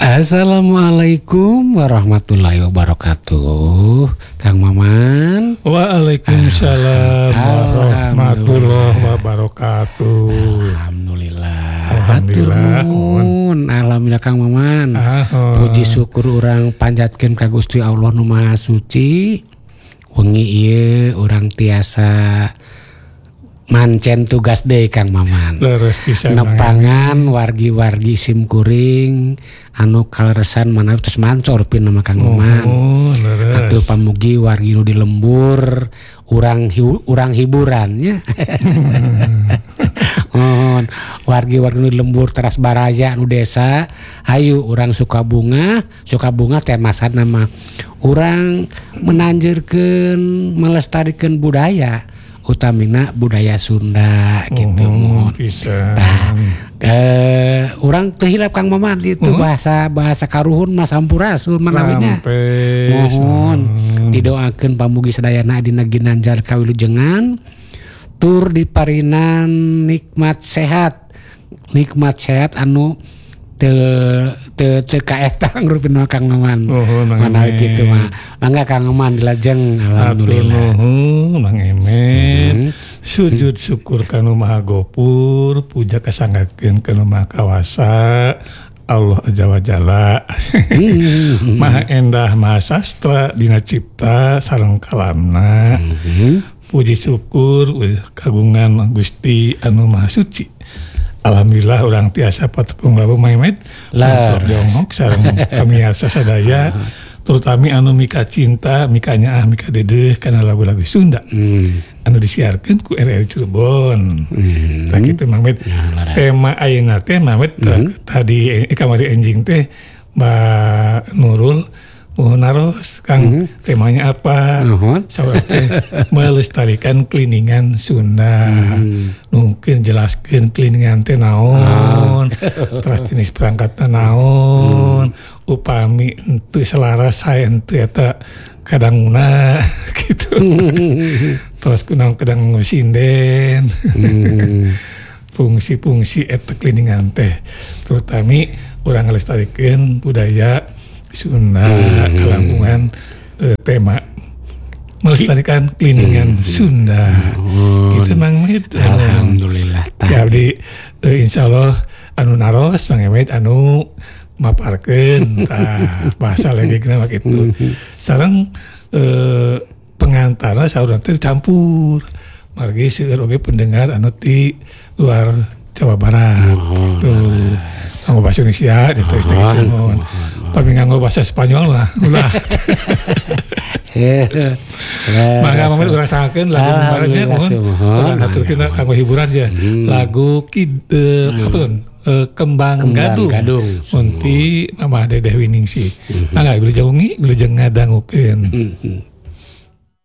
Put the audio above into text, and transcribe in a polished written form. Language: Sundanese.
Assalamualaikum warahmatullahi wabarakatuh. Kang Maman. Waalaikumsalam warahmatullahi wabarakatuh. Alhamdulillah. Alhamdulillah Kang Maman. Puji syukur urang panjatkeun ka Gusti Allah Nu Maha Suci. Wengi ieu urang tiasa mancen tugas deui Kang Maman. Leres pisan nepangan wargi-wargi simkuring anu kaleresan manawi terus mancor pin nama Kang Maman. Atuh pamugi wargi nu di lembur urang hiburannya. Wargi-wargi nu di lembur teras baraya nu desa hayu urang Sukabunga teh masan nama urang menanjurkeun melestarikeun budaya utamina budaya Sunda gitu. Urang teu hilap Kang Maman itu bahasa karuhun Mas Sampurasun manawinya. Mohon didoakeun pamugi sadayana dina ginanjar kawilujengan tur diparinan nikmat sehat anu teu kaetang rupina Kang Maman. Manawi kitu mah. Mangga Kang Maman dilajeng alhamdulillah. Mang Emet. Sujud syukur kanu Maha Gopur, puja kasanggakeun kanu Maha Kawasa. Allah Azza wa Jalla. Maha endah Maha sastra dina cipta sareng kalamna. Puji syukur kagungan Gusti anu Maha Suci. Alhamdulillah orang tiasa patepung labu Maimet jongok sareng pamiarsa sadaya terutama anu mika cinta mika nyaah mika dedeh kana lagu-lagu Sunda anu disiarkeun ku RRI Cirebon. Tah kitu Maimet tema ayeuna teh Maimet tadi kamari enjing teh Mbak Nurul naros Kang temanya apa? Saur teh melestarikan kliningan Sunda. Mungkin jelaskeun kliningan teh naon, terus jenis perangkatna naon, upami henteu selaras sae henteu eta kadangna gitu. Terus kunaon kadang sinden. Fungsi-fungsi eta kliningan teh. Terutama urang ngalestarikeun budaya Sunda kalangkungan tema melestarikan kliningan Sunda gitu Mang Emet. Alhamdulillah. Jadi insyaallah anu naros Mang Emet anu maparkeun bahasa legegna mah kitu. Sareng pengantarna saurang teh campur margi seueur oge pendengar anu ti luar Jawa Barat gitu. Nganggo bahasa Indonesia gitu istilah tapi nganggo bahasa Spanyol mah ulah. Mangga Mamet urang sangakeun lagu kemarinnya urang haturkeun kanggo hiburan ya. Lagu apa tuh? Kembang Gadung. Munti Mama Dedeh Winingsih. Mangga wilujeng ngadangukeun.